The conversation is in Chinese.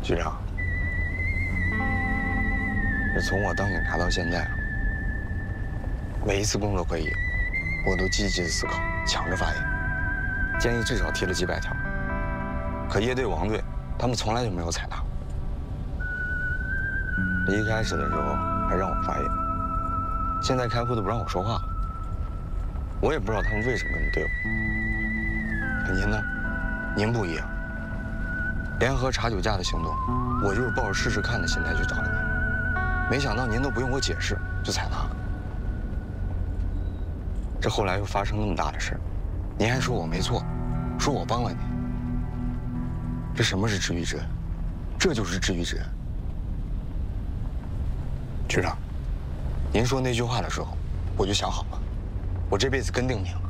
局长，这从我当警察到现在，每一次工作会议，我都积极的思考，抢着发言，建议至少提了几百条。可叶队、王队他们从来就没有采纳。一开始的时候还让我发言，现在开会都不让我说话了。我也不知道他们为什么这么对我。可您呢？您不一样。联合查酒驾的行动，我就是抱着试试看的心态去找的您，没想到您都不用我解释就采纳了。这后来又发生那么大的事，您还说我没错，说我帮了您。这什么是知遇之恩？这就是知遇之恩。局长，您说那句话的时候，我就想好了，我这辈子跟定您了。